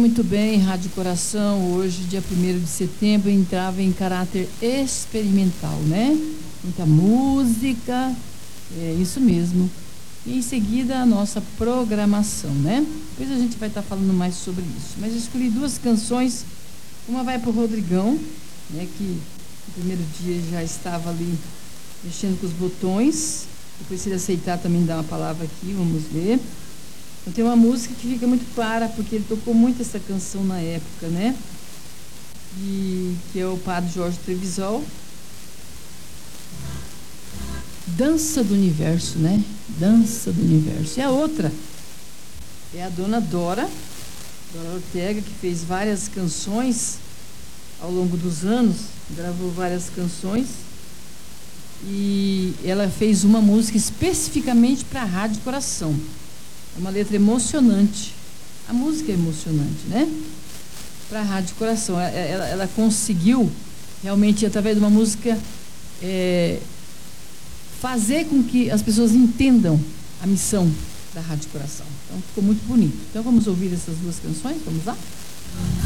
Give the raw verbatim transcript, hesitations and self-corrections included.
Muito bem, Rádio Coração, hoje, dia primeiro de setembro, entrava em caráter experimental, né? Muita música, é isso mesmo. E em seguida a nossa programação, né? Depois a gente vai estar falando mais sobre isso. Mas eu escolhi duas canções, uma vai para o Rodrigão, né? Que no primeiro dia já estava ali mexendo com os botões. Depois, se ele aceitar, também dá uma palavra aqui, vamos ver. Então, tem uma música que fica muito clara, porque ele tocou muito essa canção na época, né? E, que é o Padre Jorge Trevisol. Dança do Universo, né? Dança do Universo. E a outra é a dona Dora, Dora Ortega, que fez várias canções ao longo dos anos, gravou várias canções. E ela fez uma música especificamente para a Rádio Coração. É uma letra emocionante. A música é emocionante, né? Para a Rádio Coração. Ela, ela, ela conseguiu, realmente, através de uma música, é, fazer com que as pessoas entendam a missão da Rádio Coração. Então, ficou muito bonito. Então, vamos ouvir essas duas canções? Vamos lá?